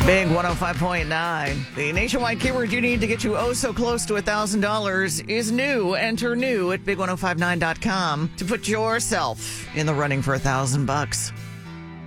Big 105.9. The nationwide keyword you need to get you so close to $1,000 is new. Enter new at big1059.com to put yourself in the running for $1,000.